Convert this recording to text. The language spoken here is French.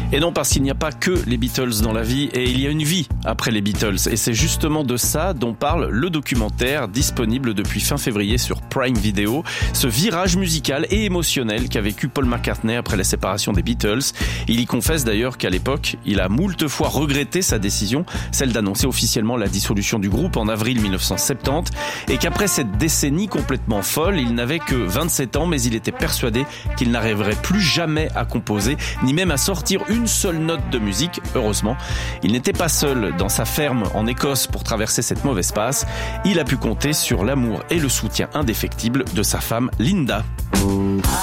Et non, parce qu'il n'y a pas que les Beatles dans la vie, et il y a une vie après les Beatles. Et c'est justement de ça dont parle le documentaire disponible depuis fin février sur Prime Video. Ce virage musical et émotionnel qu'a vécu Paul McCartney après la séparation des Beatles. Il y confesse d'ailleurs qu'à l'époque, il a moult fois regretté sa décision, celle d'annoncer officiellement la dissolution du groupe en avril 1970, et qu'après cette décennie complètement folle, il n'avait que 27 ans, mais il était persuadé qu'il n'arriverait plus jamais à composer, ni même à sortir une seule note de musique. Heureusement, il n'était pas seul dans sa ferme en Écosse pour traverser cette mauvaise passe. Il a pu compter sur l'amour et le soutien indéfectible de sa femme Linda.